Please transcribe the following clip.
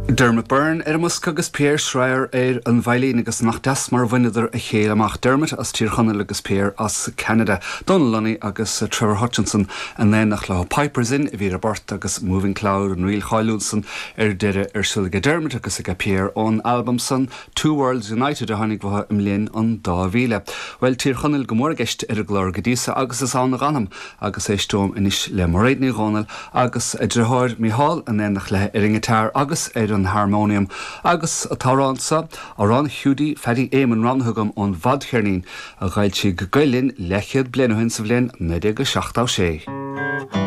Dermot Byrne Musca agus Pierre Schreier an bhailín agus nach deas mar bhaineidir a chéile amach Dermot as tíorchana agus Pierre as Canada. Donald Lunny agus Trevor Hutchinson an then nach le Pipers in i bhí Bart agus Moving Cloud an Riel Chailúdson deire siúlaige Dermot agus ag Pierre ón album san Two Worlds United a tháinig bhatha imlíonn an 2000. Well tíorchana go mór gceist ar a glór go díosa agus is anna ganam agus éistóm inis le moréidní ghónal agus idirthir Micheál an then nach le ringetár agus an harmonium agus a táránsa a ran hiúdí fedí éman ranthugam ón bhadchearnín a ghail si go gailinn lechiad blianahuinn sa bhliain 1976.